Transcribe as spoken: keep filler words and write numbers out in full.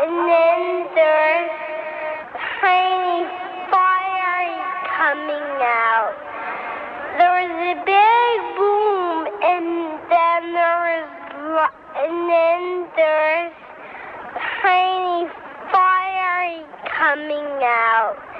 and then there's tiny fire coming out. There was a big boom, and then there was, and then there's tiny fire coming out.